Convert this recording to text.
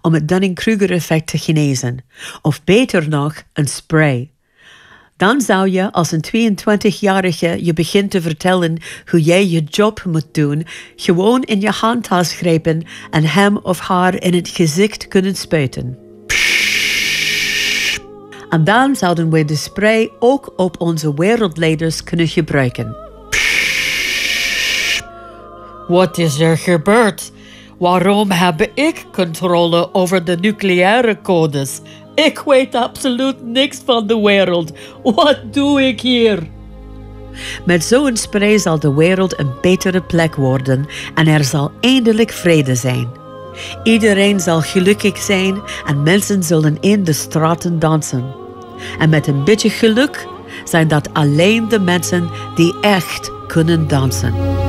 om het Dunning-Kruger-effect te genezen. Of beter nog, een spray. Dan zou je als een 22-jarige je begint te vertellen hoe jij je job moet doen, gewoon in je handtas grijpen en hem of haar in het gezicht kunnen spuiten. En dan zouden we de spray ook op onze wereldleiders kunnen gebruiken. Wat is er gebeurd? Waarom heb ik controle over de nucleaire codes? Ik weet absoluut niks van de wereld. Wat doe ik hier? Met zo'n spray zal de wereld een betere plek worden en er zal eindelijk vrede zijn. Iedereen zal gelukkig zijn en mensen zullen in de straten dansen. En met een beetje geluk zijn dat alleen de mensen die echt kunnen dansen.